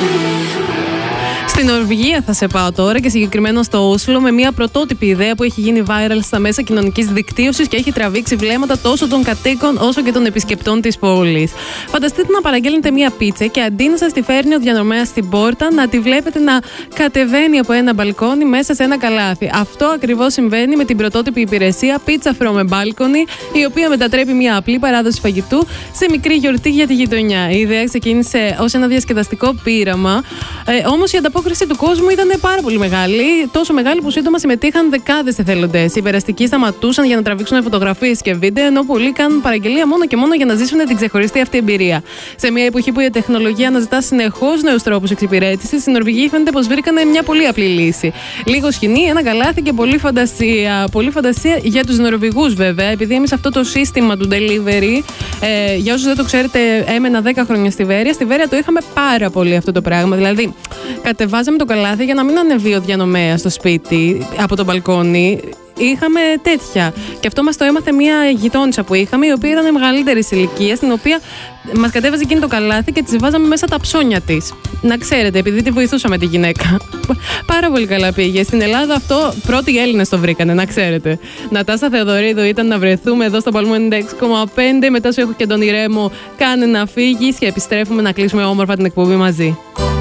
Στην Νορβηγία θα σε πάω τώρα και συγκεκριμένα στο Όσλο με μια πρωτότυπη ιδέα που έχει γίνει viral στα μέσα κοινωνικής δικτύωσης και έχει τραβήξει βλέμματα τόσο των κατοίκων όσο και των επισκεπτών της πόλης. Φανταστείτε να παραγγέλνετε μια πίτσα και αντί να σας τη φέρνει ο διανομέας στην πόρτα, να τη βλέπετε να κατεβαίνει από ένα μπαλκόνι μέσα σε ένα καλάθι. Αυτό ακριβώς συμβαίνει με την πρωτότυπη υπηρεσία Pizza from a Balcony, η οποία μετατρέπει μια απλή παράδοση φαγητού σε μικρή γιορτή για τη γειτονιά. Η ιδέα ξεκίνησε ως ένα διασκεδαστικό πείραμα, όμως η ανταπόκριση του κόσμου ήταν πάρα πολύ μεγάλη, τόσο μεγάλη που σύντομα συμμετείχαν δεκάδες εθελοντές. Οι περαστικοί σταματούσαν για να τραβήξουν φωτογραφίες και βίντεο, ενώ πολλοί κάνουν παραγγελία μόνο και μόνο για να ζήσουν την ξεχωριστή αυτή εμπειρία. Σε μια εποχή που η τεχνολογία αναζητά συνεχώς νέους τρόπους εξυπηρέτησης, στην Νορβηγία φαίνεται πως βρήκανε μια πολύ απλή λύση. Λίγο σκηνή, ένα καλάθι και πολλή φαντασία. Πολλή φαντασία για τους Νορβηγούς, βέβαια, επειδή εμείς αυτό το σύστημα του delivery, για όσους δεν το ξέρετε, έμενα 10 χρόνια στη Βέρεια. Στη Βέρεια το είχαμε πάρα πολύ αυτό το πράγμα. Δηλαδή, κατεβάζαμε το καλάθι για να μην ανεβεί ο διανομέας στο σπίτι από το μπαλκόνι. Είχαμε τέτοια. Και αυτό μας το έμαθε μια γειτόνισσα που είχαμε, η οποία ήταν μεγαλύτερη ηλικία, στην οποία μας κατέβαζε εκείνη το καλάθι και της βάζαμε μέσα τα ψώνια της. Να ξέρετε, επειδή τη βοηθούσαμε τη γυναίκα. Πάρα πολύ καλά πήγε. Στην Ελλάδα αυτό πρώτοι Έλληνες το βρήκανε, να ξέρετε. Νατάσα Θεοδωρίδου ήταν να βρεθούμε εδώ στο Παλμό 96,5. Μετά σου έχω και τον Ηρέμο. Κάνε να φύγεις και επιστρέφουμε να κλείσουμε όμορφα την εκπομπή μαζί.